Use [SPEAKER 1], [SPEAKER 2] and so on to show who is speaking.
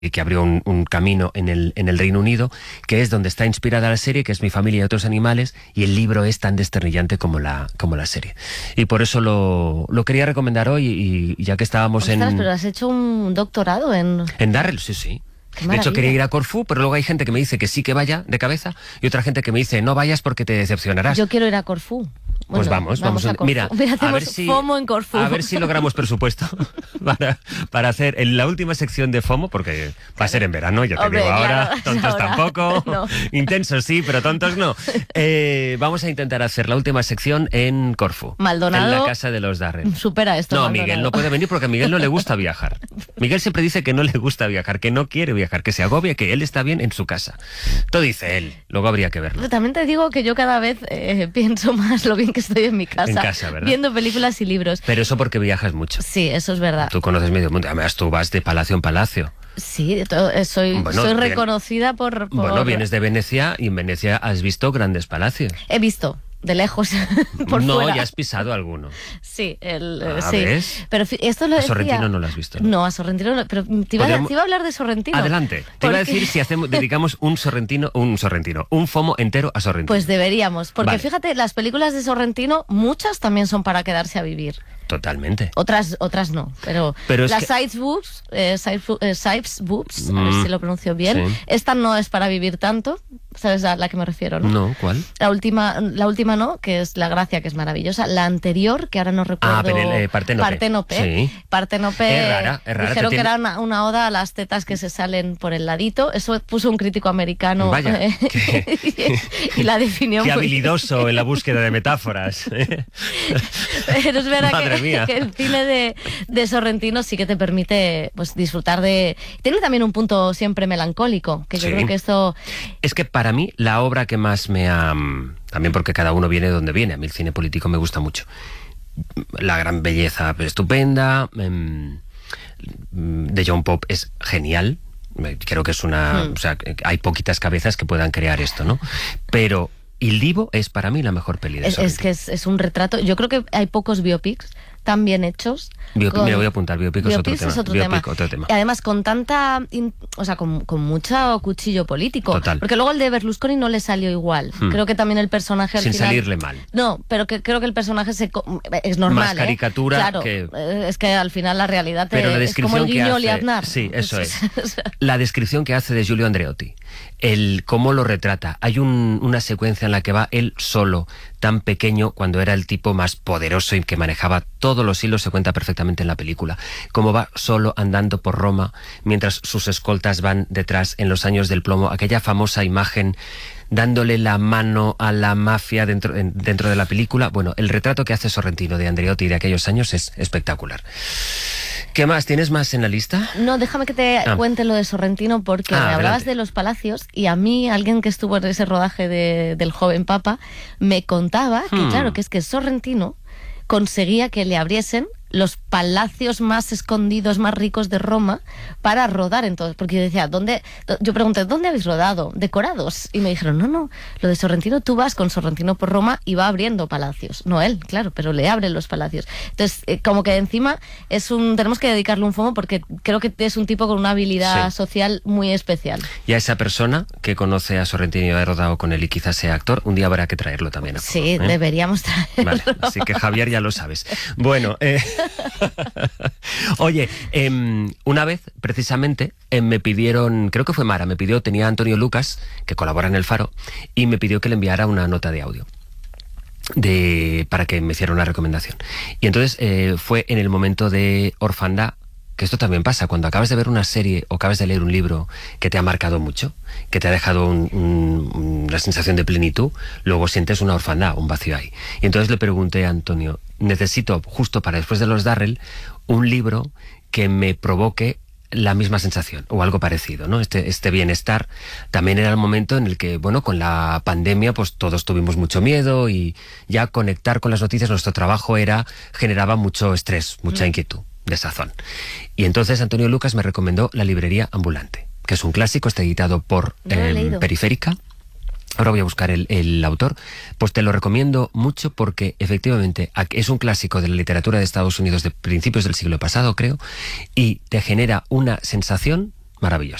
[SPEAKER 1] que abrió un camino en el Reino Unido, que es donde está inspirada la serie, que es Mi familia y otros animales, y el libro es tan desternillante como la serie. Y por eso lo quería recomendar hoy, y ya que estábamos
[SPEAKER 2] pero has hecho un doctorado en
[SPEAKER 1] Darrell, sí. De hecho, quería ir a Corfú, pero luego hay gente que me dice que sí que vaya de cabeza, y otra gente que me dice no vayas porque te decepcionarás.
[SPEAKER 2] Yo quiero ir a Corfú.
[SPEAKER 1] Pues vamos a Corfú. Mira,
[SPEAKER 2] a ver si FOMO en Corfú.
[SPEAKER 1] A ver si logramos presupuesto para hacer en la última sección de FOMO, porque va a ser en verano, ya te digo ahora, claro, tontos ahora. Tampoco, no. Intensos sí, pero tontos no. Vamos a intentar hacer la última sección en Corfú.
[SPEAKER 2] Maldonado.
[SPEAKER 1] En la casa de los Darrell.
[SPEAKER 2] Supera esto.
[SPEAKER 1] No,
[SPEAKER 2] Maldonado.
[SPEAKER 1] Miguel no puede venir porque a Miguel no le gusta viajar. Miguel siempre dice que no le gusta viajar, que no quiere viajar, que se agobia, que él está bien en su casa. Todo dice él, luego habría que verlo.
[SPEAKER 2] Pero también te digo que yo cada vez pienso más lo bien que estoy en mi casa.
[SPEAKER 1] En casa, ¿verdad?
[SPEAKER 2] Viendo películas y libros.
[SPEAKER 1] Pero eso porque viajas mucho.
[SPEAKER 2] Sí, eso es verdad.
[SPEAKER 1] Tú conoces medio mundo. Además, tú vas de palacio en palacio.
[SPEAKER 2] Sí, soy reconocida por...
[SPEAKER 1] Bueno, vienes de Venecia y en Venecia has visto grandes palacios.
[SPEAKER 2] He visto. De lejos, por
[SPEAKER 1] no,
[SPEAKER 2] fuera.
[SPEAKER 1] Ya has pisado alguno.
[SPEAKER 2] Sí,
[SPEAKER 1] sí. ¿Ves?
[SPEAKER 2] Pero esto lo decía...
[SPEAKER 1] A Sorrentino no lo has visto.
[SPEAKER 2] No, a Sorrentino no, pero te iba a hablar de Sorrentino.
[SPEAKER 1] Adelante. Te iba a decir si dedicamos un FOMO entero a Sorrentino.
[SPEAKER 2] Pues deberíamos, porque fíjate, las películas de Sorrentino, muchas también son para quedarse a vivir.
[SPEAKER 1] Totalmente.
[SPEAKER 2] Otras no, pero las Side Boobs, a ver si lo pronuncio bien, sí. Esta no es para vivir tanto, ¿sabes a la que me refiero? No,
[SPEAKER 1] ¿cuál?
[SPEAKER 2] La última no, que es La Gracia, que es maravillosa. La anterior, que ahora no recuerdo...
[SPEAKER 1] Parténope. Sí.
[SPEAKER 2] Parténope.
[SPEAKER 1] Es rara.
[SPEAKER 2] Dijeron que era una oda a las tetas que se salen por el ladito. Eso puso un crítico americano.
[SPEAKER 1] Vaya,
[SPEAKER 2] y la definió.
[SPEAKER 1] Qué habilidoso en la búsqueda de metáforas.
[SPEAKER 2] Pero es verdad que el cine de Sorrentino sí que te permite pues disfrutar de... Tiene también un punto siempre melancólico, que yo creo que esto...
[SPEAKER 1] Es que para mí la obra que más me ha... También porque cada uno viene de donde viene. A mí el cine político me gusta mucho. La gran belleza estupenda. De John Pope es genial. Creo que es una... O sea, hay poquitas cabezas que puedan crear esto, ¿no? Pero Il Divo es para mí la mejor peli de Sorrentino.
[SPEAKER 2] Es que es un retrato. Yo creo que hay pocos biopics tan bien hechos.
[SPEAKER 1] Me voy a apuntar, biopic es otro tema.
[SPEAKER 2] Y además con tanta, o sea, con mucho cuchillo político.
[SPEAKER 1] Total.
[SPEAKER 2] Porque luego el de Berlusconi no le salió igual. Creo que también el personaje al
[SPEAKER 1] Sin
[SPEAKER 2] final...
[SPEAKER 1] salirle mal.
[SPEAKER 2] No, pero creo que el personaje es normal.
[SPEAKER 1] Más caricatura
[SPEAKER 2] claro,
[SPEAKER 1] que...
[SPEAKER 2] es que al final la realidad es como el guiño Liaznar.
[SPEAKER 1] Sí, eso es. La descripción que hace de Giulio Andreotti, el cómo lo retrata. Hay una secuencia en la que va él solo, tan pequeño, cuando era el tipo más poderoso y que manejaba todos los hilos, se cuenta perfectamente en la película. Cómo va solo andando por Roma, mientras sus escoltas van detrás en los años del plomo. Aquella famosa imagen dándole la mano a la mafia dentro de la película. Bueno, el retrato que hace Sorrentino de Andreotti de aquellos años es espectacular. ¿Qué más? ¿Tienes más en la lista?
[SPEAKER 2] No, déjame que te cuente lo de Sorrentino, porque me hablabas de los palacios y a mí, alguien que estuvo en ese rodaje del Joven Papa, me contaba que claro, que es que Sorrentino conseguía que le abriesen los palacios más escondidos, más ricos de Roma para rodar entonces, porque yo decía, yo pregunté, ¿dónde habéis rodado? ¿Decorados? Y me dijeron, no, lo de Sorrentino, tú vas con Sorrentino por Roma y va abriendo palacios, no él, claro, pero le abren los palacios. Entonces, como que encima tenemos que dedicarle un FOMO porque creo que es un tipo con una habilidad social muy especial. Y
[SPEAKER 1] a esa persona que conoce a Sorrentino y ha rodado con él y quizás sea actor, un día habrá que traerlo también.
[SPEAKER 2] Sí, deberíamos traerlo.
[SPEAKER 1] Vale, así que Javier ya lo sabes. Bueno, oye, una vez precisamente me pidieron, creo que fue Mara, tenía Antonio Lucas, que colabora en El Faro, y me pidió que le enviara una nota de audio para que me hiciera una recomendación. Y entonces fue en el momento de Orfandad, que esto también pasa, cuando acabas de ver una serie o acabas de leer un libro que te ha marcado mucho, que te ha dejado una sensación de plenitud, luego sientes una orfandad, un vacío ahí. Y entonces le pregunté a Antonio, necesito, justo para después de los Darrell, un libro que me provoque la misma sensación o algo parecido, ¿no? Este bienestar. También era el momento en el que, bueno, con la pandemia pues todos tuvimos mucho miedo y ya conectar con las noticias, nuestro trabajo generaba mucho estrés, mucha inquietud, desazón. Y entonces Antonio Lucas me recomendó La librería ambulante, que es un clásico, está editado por Periférica. Ahora voy a buscar el autor. Pues te lo recomiendo mucho porque efectivamente es un clásico de la literatura de Estados Unidos de principios del siglo pasado, creo, y te genera una sensación maravilloso.